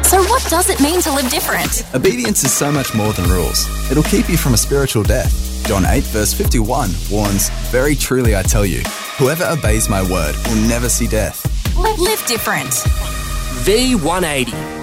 So what does it mean to live different? Obedience is so much more than rules. It'll keep you from a spiritual death. John 8 verse 51 warns, "Very truly I tell you, whoever obeys my word will never see death." Live different. V180.